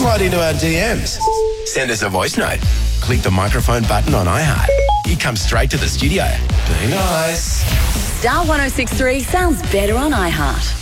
slide into our DMs. Send us a voice note. Click the microphone button on iHeart. It comes straight to the studio. Be nice. Star 106.3 sounds better on iHeart.